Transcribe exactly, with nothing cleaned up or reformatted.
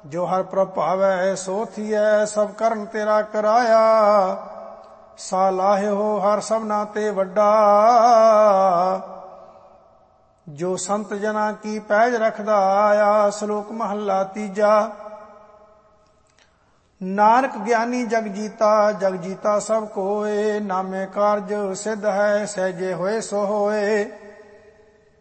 ਜੋ ਹਰ ਪ੍ਰਭ ਭਾਵੈ ਸੋ ਥੀਐ, ਸਭ ਕਰਨ ਤੇਰਾ ਕਰਾਇਆ। ਸਾ ਲਾਹਿਓ ਹਰ ਸਭਨਾ ਤੇ ਵੱਡਾ, ਜੋ ਸੰਤ ਜਨਾ ਕੀ ਪੈਜ ਰਖਦਾ ਆਇਆ। ਸ਼ਲੋਕ ਮਹੱਲਾ ਤੀਜਾ। ਨਾਨਕ ਗਿਆਨੀ ਜਗ ਜੀਤਾ, ਜਗ ਜੀਤਾ ਸਭ ਕੋਏ। ਨਾਮੇ ਕਾਰਜ ਸਿੱਧ ਹੈ, ਸਹਿਜੇ ਹੋਏ ਸੋ ਹੋਏ।